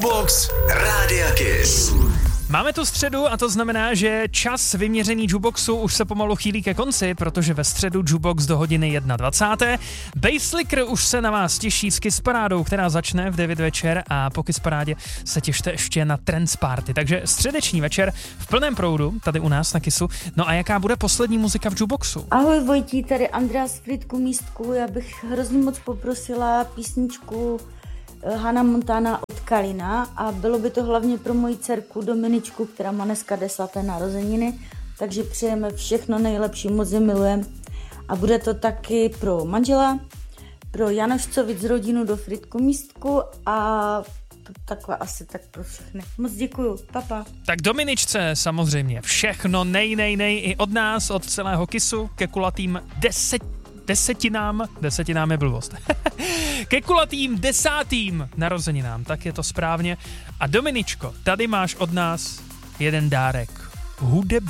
Jukebox Rádia Kiss. Máme tu středu a to znamená, že čas vyměřený Jukeboxu už se pomalu chýlí ke konci, protože ve středu Jukebox do hodiny 21. Basslicker už se na vás těší s Kiss Parádou, která začne v 9 večer a po Kiss Parádě se těšte ještě na Trance Party. Takže středeční večer v plném proudu tady u nás na Kissu. No a jaká bude poslední muzika v Jukeboxu? Ahoj Vojtí, tady Andrea z Frýdku Místku. Já bych hrozně moc poprosila písničku Hannah Montana od Kalina a bylo by to hlavně pro moji dcerku Dominičku, která má dneska 10. narozeniny, takže přejeme všechno nejlepší, moc je milujeme. A bude to taky pro manžela, pro Janošcovic rodinu do Frýdku Místku a takhle asi tak pro všechny. Moc děkuju, papa. Tak Dominičce samozřejmě všechno nej i od nás, od celého Kissu ke kulatým desetinám je blbost. Ke kulatým 10. narozeninám, tak je to správně. A Dominičko, tady máš od nás jeden dárek. Hudební